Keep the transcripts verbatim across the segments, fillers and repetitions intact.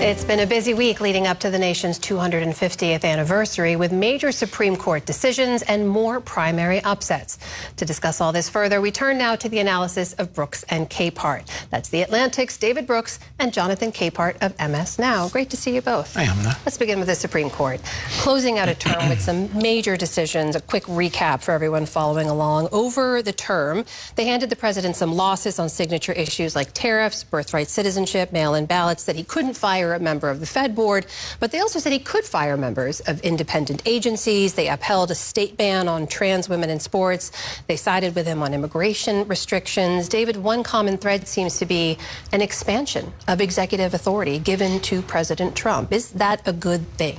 It's been a busy week leading up to the nation's two hundred fiftieth anniversary with major Supreme Court decisions and more primary upsets. To discuss all this further, we turn now to the analysis of Brooks and Capehart. That's The Atlantic's David Brooks and Jonathan Capehart of M S Now. Great to see you both. Hi, Amna. Let's begin with the Supreme Court. Closing out a term with some major decisions. A quick recap for everyone following along. Over the term, they handed the president some losses on signature issues like tariffs, birthright citizenship, mail-in ballots, that he couldn't fire a member of the Fed board, but they also said he could fire members of independent agencies. They upheld a state ban on trans women in sports. They sided with him on immigration restrictions. David, one common thread seems to be an expansion of executive authority given to President Trump. Is that a good thing?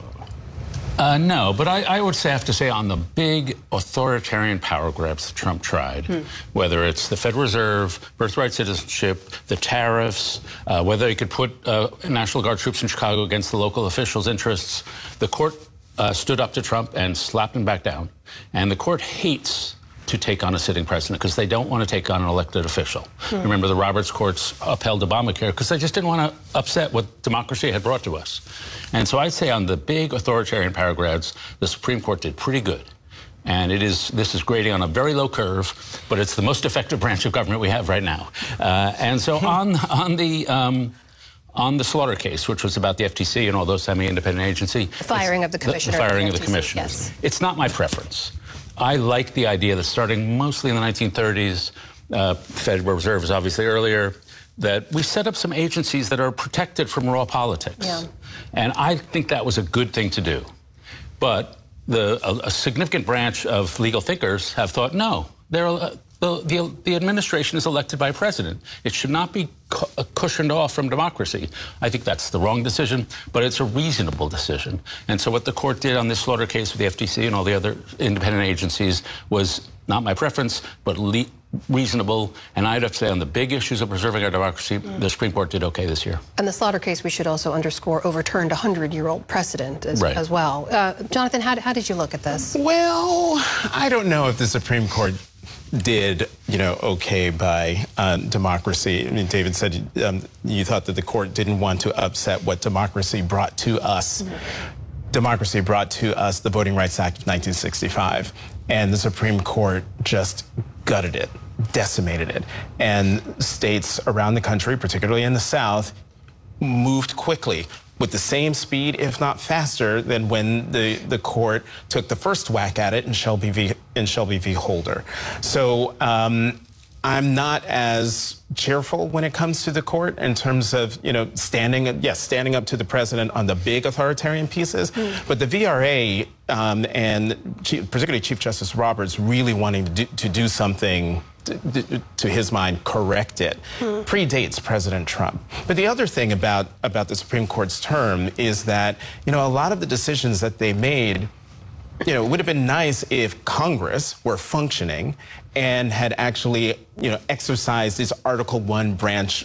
Uh, no, but I, I would say, have to say on the big authoritarian power grabs that Trump tried, hmm. whether it's the Federal Reserve, birthright citizenship, the tariffs, uh, whether he could put uh, National Guard troops in Chicago against the local officials' interests, the court uh, stood up to Trump and slapped him back down. And the court hates to take on a sitting president because they don't want to take on an elected official. Hmm. Remember, the Roberts courts upheld Obamacare because they just didn't want to upset what democracy had brought to us. And so I'd say on the big authoritarian power grabs, the Supreme Court did pretty good. And it is, this is grading on a very low curve, but it's the most effective branch of government we have right now. Uh, and so on, on the... Um, On the Slaughter case, which was about the F T C and all those semi-independent agency. The firing of the commissioner. The, the firing of the, of the commissioners. Yes. It's not my preference. I like the idea that starting mostly in the nineteen thirties, uh, Federal Reserve is obviously earlier, that we set up some agencies that are protected from raw politics. Yeah. And I think that was a good thing to do. But the, a, a significant branch of legal thinkers have thought, no, they're... Uh, The, the, the administration is elected by a president. It should not be cu cushioned off from democracy. I think that's the wrong decision, but it's a reasonable decision. And so what the court did on this Slaughter case with the F T C and all the other independent agencies was not my preference, but le reasonable. And I'd have to say on the big issues of preserving our democracy, mm. the Supreme Court did okay this year. And the Slaughter case, we should also underscore, overturned a hundred-year-old precedent as, right. as well. Uh, Jonathan, how, how did you look at this? Well, I don't know if the Supreme Court did, you know, okay by um, democracy. I mean, David said um, you thought that the court didn't want to upset what democracy brought to us. Mm-hmm. Democracy brought to us the Voting Rights Act of nineteen sixty-five, and the Supreme Court just gutted it, decimated it. And states around the country, particularly in the South, moved quickly, with the same speed, if not faster, than when the, the court took the first whack at it in Shelby v. in Shelby v. Holder. So um, I'm not as cheerful when it comes to the court in terms of, you know, standing, yes, standing up to the president on the big authoritarian pieces, mm. but the V R A um, and Chief, particularly Chief Justice Roberts really wanting to do, to do something To, to his mind, correct it, hmm. predates President Trump. But the other thing about, about the Supreme Court's term is that, you know, a lot of the decisions that they made, you know, it would have been nice if Congress were functioning and had actually, you know, exercised its Article One branch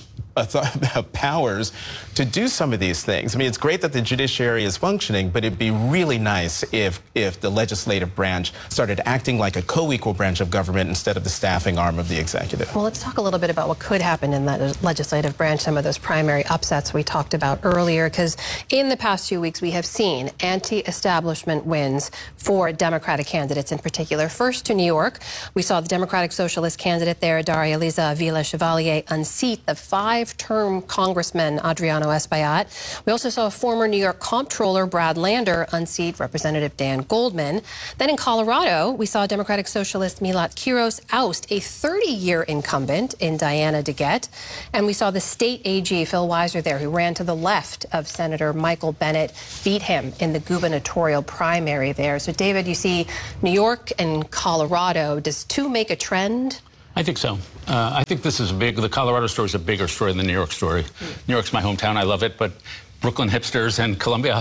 of powers to do some of these things. I mean, it's great that the judiciary is functioning, but it'd be really nice if if the legislative branch started acting like a co-equal branch of government instead of the staffing arm of the executive. Well, let's talk a little bit about what could happen in that legislative branch, some of those primary upsets we talked about earlier, because in the past few weeks we have seen anti-establishment wins for Democratic candidates in particular. First to New York, we saw the Democratic Socialist candidate there, Daria Liza Avila Chevalier, unseat the five term Congressman Adriano Espaillat. We also saw former New York Comptroller Brad Lander unseat Representative Dan Goldman. Then in Colorado, we saw Democratic Socialist Milot Quiros oust a thirty-year incumbent in Diana DeGette. And we saw the state A G, Phil Weiser there, who ran to the left of Senator Michael Bennet, beat him in the gubernatorial primary there. So, David, you see New York and Colorado. Does two make a trend? I think so. Uh, I think this is big. The Colorado story is a bigger story than the New York story. Mm. New York's my hometown. I love it. But Brooklyn hipsters and Columbia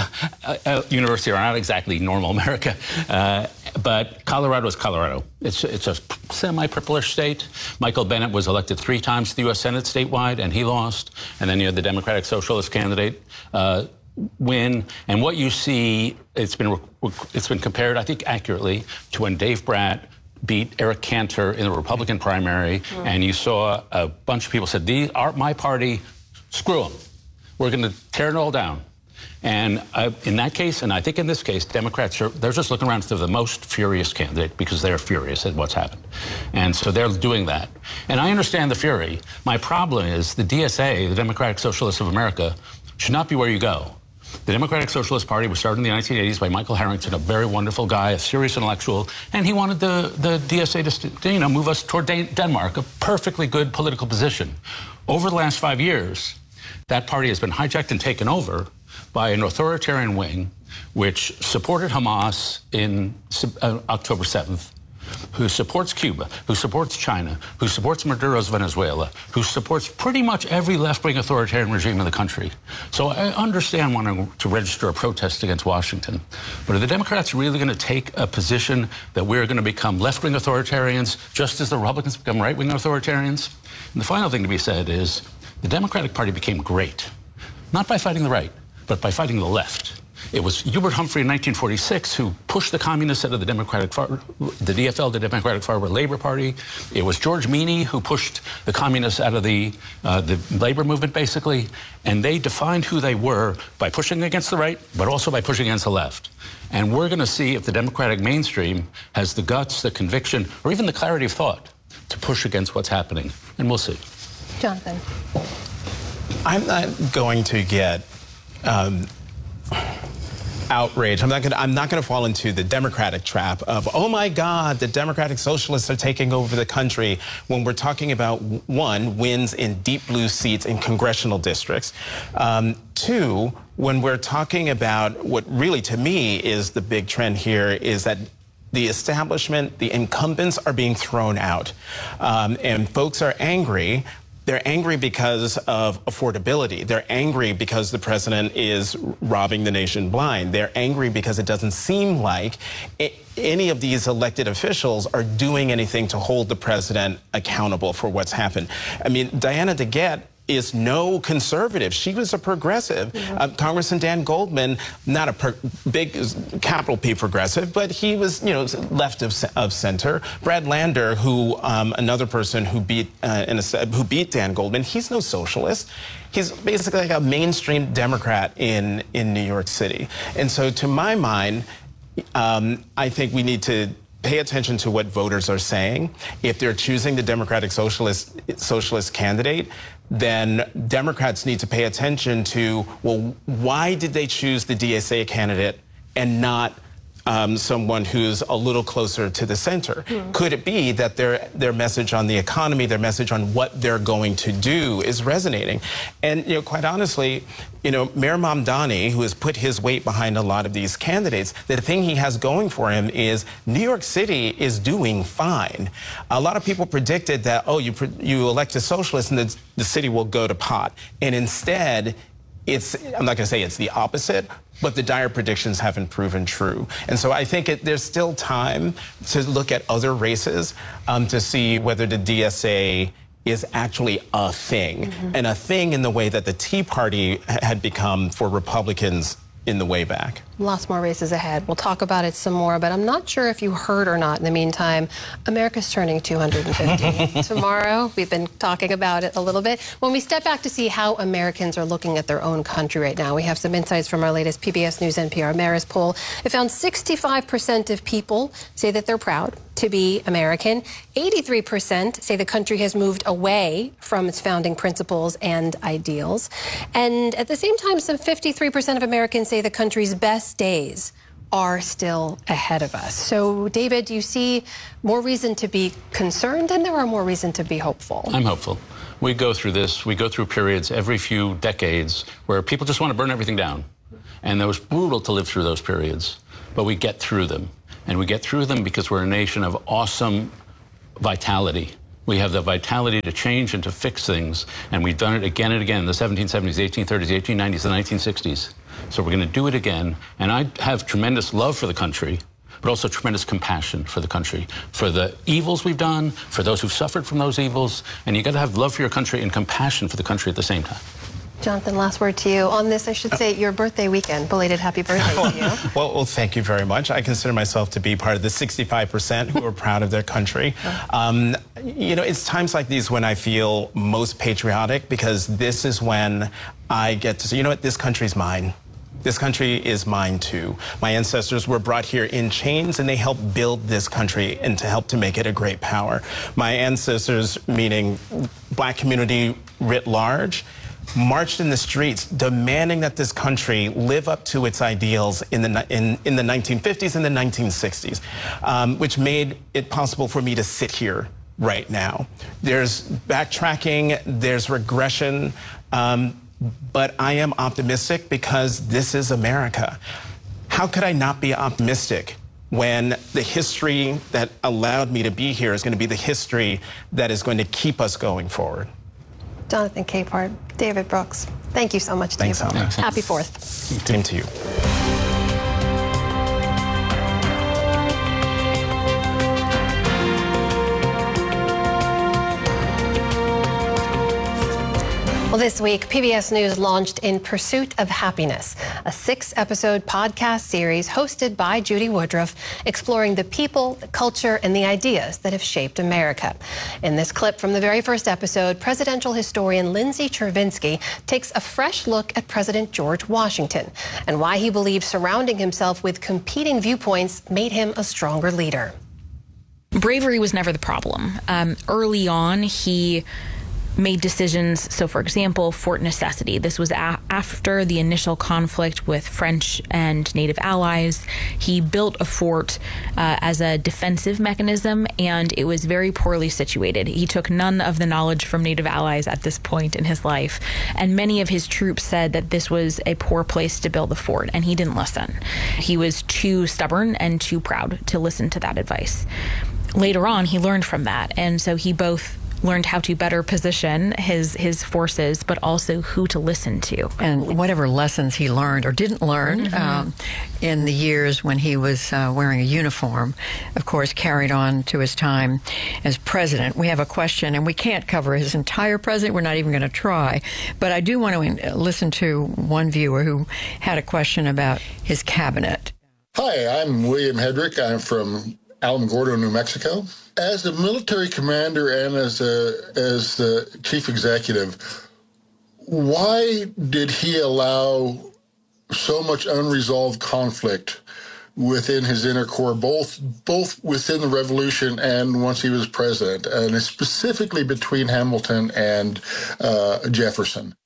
University are not exactly normal America. Uh, but Colorado is Colorado. It's, it's a semi-purplish state. Michael Bennet was elected three times to the U S Senate statewide, and he lost. And then you had the Democratic Socialist candidate uh, win. And what you see, it's been, it's been compared, I think, accurately to when Dave Bratt beat Eric Cantor in the Republican primary, mm. and you saw a bunch of people said, "These are my party, screw them." we're going to tear it all down. And uh, in that case, and I think in this case, Democrats are, they're just looking around for the most furious candidate because they're furious at what's happened. And so they're doing that. And I understand the fury. My problem is the D S A, the Democratic Socialists of America, should not be where you go. The Democratic Socialist Party was started in the nineteen eighties by Michael Harrington, a very wonderful guy, a serious intellectual, and he wanted the, the D S A to, to you know, move us toward Dan Denmark, a perfectly good political position. Over the last five years, that party has been hijacked and taken over by an authoritarian wing which supported Hamas in uh, October seventh, who supports Cuba, who supports China, who supports Maduro's Venezuela, who supports pretty much every left-wing authoritarian regime in the country. So I understand wanting to register a protest against Washington. But are the Democrats really going to take a position that we're going to become left-wing authoritarians just as the Republicans become right-wing authoritarians? And the final thing to be said is the Democratic Party became great, not by fighting the right, but by fighting the left. It was Hubert Humphrey in nineteen forty-six who pushed the communists out of the Democratic, the D F L, the Democratic Farmer Labor Party. It was George Meany who pushed the communists out of the, uh, the labor movement, basically. And they defined who they were by pushing against the right, but also by pushing against the left. And we're going to see if the Democratic mainstream has the guts, the conviction, or even the clarity of thought to push against what's happening. And we'll see. Jonathan. I'm not going to get um, outraged. I'm not going to, I'm not going to fall into the Democratic trap of, oh my God, the Democratic Socialists are taking over the country, when we're talking about, one, wins in deep blue seats in congressional districts. Um, two, when we're talking about what really, to me, is the big trend here, is that the establishment, the incumbents are being thrown out. Um, and folks are angry. They're angry because of affordability. They're angry because the president is robbing the nation blind. They're angry because it doesn't seem like it, any of these elected officials are doing anything to hold the president accountable for what's happened. I mean, Diana DeGette is no conservative. She was a progressive. Yeah. Uh, Congressman Dan Goldman, not a per big capital P progressive, but he was, you know, left of, of center. Brad Lander, who um, another person who beat uh, in a, who beat Dan Goldman, he's no socialist. He's basically like a mainstream Democrat in in New York City. And so, to my mind, um, I think we need to pay attention to what voters are saying. If they're choosing the Democratic Socialist socialist candidate, then Democrats need to pay attention to, well, why did they choose the D S A candidate and not um, someone who's a little closer to the center? Mm. Could it be that their their message on the economy, their message on what they're going to do is resonating? And, you know, quite honestly, you know, Mayor Mamdani, who has put his weight behind a lot of these candidates, the thing he has going for him is New York City is doing fine. A lot of people predicted that, oh, you you elect a socialist and the, the city will go to pot. And instead, it's, I'm not going to say it's the opposite, but the dire predictions haven't proven true. And so I think it, there's still time to look at other races um, to see whether the D S A is actually a thing, mm-hmm. and a thing in the way that the Tea Party had become for Republicans in the way back. Lots more races ahead. We'll talk about it some more, but I'm not sure if you heard or not. In the meantime, America's turning two hundred fifty tomorrow. We've been talking about it a little bit. When we step back to see how Americans are looking at their own country right now, we have some insights from our latest P B S News N P R Marist poll. It found sixty-five percent of people say that they're proud to be American. eighty-three percent say the country has moved away from its founding principles and ideals. And at the same time, some fifty-three percent of Americans say the country's best days are still ahead of us. So, David, do you see more reason to be concerned, and there are more reason to be hopeful? I'm hopeful. We go through this. We go through periods every few decades where people just want to burn everything down. And it was brutal to live through those periods. But we get through them. And we get through them because we're a nation of awesome vitality. We have the vitality to change and to fix things. And we've done it again and again in the seventeen seventies, the eighteen thirties, the eighteen nineties, the nineteen sixties. So we're going to do it again. And I have tremendous love for the country, but also tremendous compassion for the country, for the evils we've done, for those who've suffered from those evils. And you got to have love for your country and compassion for the country at the same time. Jonathan, last word to you on this. I should say your birthday weekend. Belated happy birthday to you. well, well, thank you very much. I consider myself to be part of the sixty-five percent who are proud of their country. Um, You know, it's times like these when I feel most patriotic, because this is when I get to say, you know what, this country's mine. This country is mine too. My ancestors were brought here in chains, and they helped build this country and to help to make it a great power. My ancestors, meaning black community writ large, marched in the streets demanding that this country live up to its ideals in the, in, in the nineteen fifties and the nineteen sixties, um, which made it possible for me to sit here right now. There's backtracking, there's regression, um, but I am optimistic because this is America. How could I not be optimistic when the history that allowed me to be here is going to be the history that is going to keep us going forward? Jonathan Capehart, David Brooks, thank you so much to Thanks, you both. Thanks. Happy Fourth. Same to you. Well, this week, P B S News launched In Pursuit of Happiness, a six-episode podcast series hosted by Judy Woodruff, exploring the people, the culture, and the ideas that have shaped America. In this clip from the very first episode, presidential historian Lindsay Chervinsky takes a fresh look at President George Washington and why he believes surrounding himself with competing viewpoints made him a stronger leader. Bravery was never the problem. Um, early on, he made decisions. So, for example, Fort Necessity. This was a- after the initial conflict with French and Native allies. He built a fort uh, as a defensive mechanism, and it was very poorly situated. He took none of the knowledge from Native allies at this point in his life, and many of his troops said that this was a poor place to build the fort, and he didn't listen. He was too stubborn and too proud to listen to that advice. Later on, he learned from that, and so he both learned how to better position his his forces, but also who to listen to. And whatever lessons he learned or didn't learn Mm-hmm. um, in the years when he was uh, wearing a uniform, of course, carried on to his time as president. We have a question, and we can't cover his entire president. We're not even going to try. But I do want to listen to one viewer who had a question about his cabinet. Hi, I'm William Hedrick. I'm from Alamogordo, New Mexico. As a military commander and as a as the chief executive, why did he allow so much unresolved conflict within his inner core, both both within the revolution and once he was president, and specifically between Hamilton and uh, Jefferson?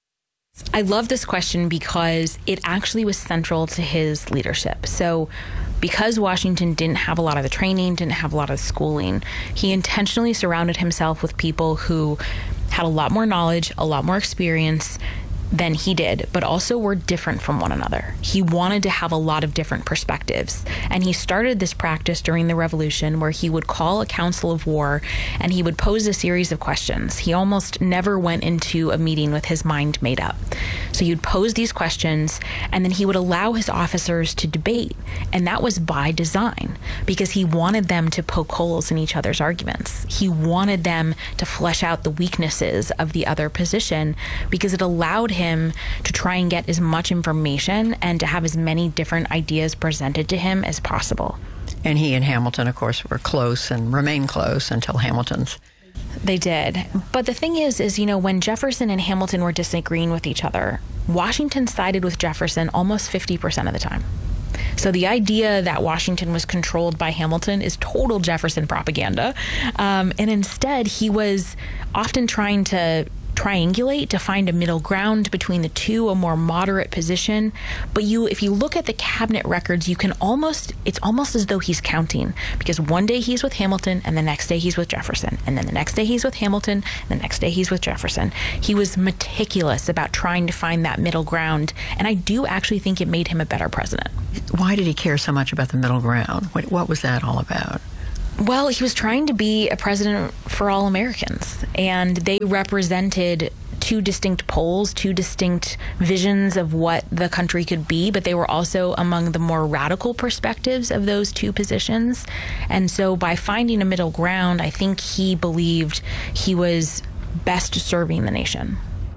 I love this question because it actually was central to his leadership. So because Washington didn't have a lot of the training, didn't have a lot of the schooling, he intentionally surrounded himself with people who had a lot more knowledge, a lot more experience than he did, but also were different from one another. He wanted to have a lot of different perspectives. And he started this practice during the Revolution where he would call a council of war and he would pose a series of questions. He almost never went into a meeting with his mind made up. So he would pose these questions and then he would allow his officers to debate. And that was by design because he wanted them to poke holes in each other's arguments. He wanted them to flesh out the weaknesses of the other position because it allowed him him to try and get as much information and to have as many different ideas presented to him as possible. And he and Hamilton, of course, were close and remain close until Hamilton's. They did. But the thing is, is, you know, when Jefferson and Hamilton were disagreeing with each other, Washington sided with Jefferson almost fifty percent of the time. So the idea that Washington was controlled by Hamilton is total Jefferson propaganda. Um, and instead, he was often trying to triangulate to find a middle ground between the two, a more moderate position. But you, if you look at the cabinet records, you can almost, it's almost as though he's counting, because one day he's with Hamilton and the next day he's with Jefferson. And then the next day he's with Hamilton and the next day he's with Jefferson. He was meticulous about trying to find that middle ground. And I do actually think it made him a better president. Why did he care so much about the middle ground? What, what was that all about? Well, he was trying to be a president for all Americans, and they represented two distinct poles, two distinct visions of what the country could be, but they were also among the more radical perspectives of those two positions. And so by finding a middle ground, I think he believed he was best serving the nation.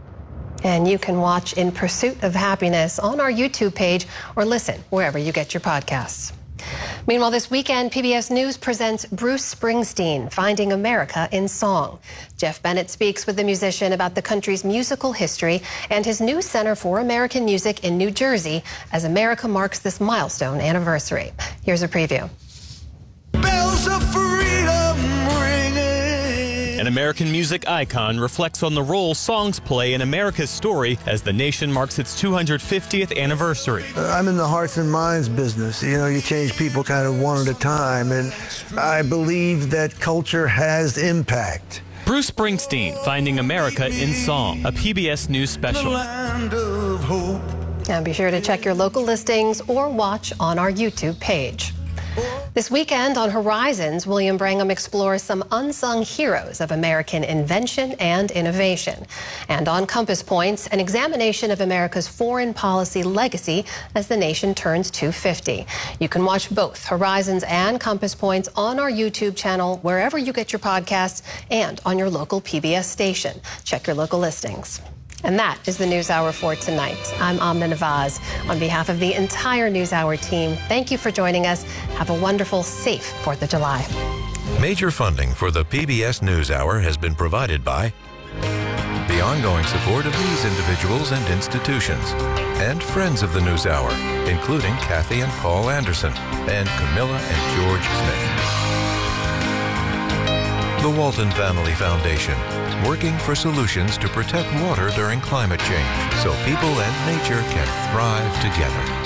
And you can watch In Pursuit of Happiness on our YouTube page or listen wherever you get your podcasts. Meanwhile, this weekend, P B S News presents Bruce Springsteen, Finding America in Song. Jeff Bennett speaks with the musician about the country's musical history and his new Center for American Music in New Jersey as America marks this milestone anniversary. Here's a preview. Bells of freedom ringing. An American music icon reflects on the role songs play in America's story as the nation marks its two hundred fiftieth anniversary. I'm in the hearts and minds business. You know, you change people kind of one at a time, and I believe that culture has impact. Bruce Springsteen, Finding America in Song, a P B S News special. Land of hope. And be sure to check your local listings or watch on our YouTube page. This weekend on Horizons, William Brangham explores some unsung heroes of American invention and innovation. And on Compass Points, an examination of America's foreign policy legacy as the nation turns two fifty. You can watch both Horizons and Compass Points on our YouTube channel, wherever you get your podcasts, and on your local P B S station. Check your local listings. And that is the NewsHour for tonight. I'm Amna Nawaz. On behalf of the entire NewsHour team, thank you for joining us. Have a wonderful, safe fourth of July. Major funding for the P B S NewsHour has been provided by the ongoing support of these individuals and institutions and friends of the NewsHour, including Kathy and Paul Anderson and Camilla and George Smith. The Walton Family Foundation, working for solutions to protect water during climate change so people and nature can thrive together.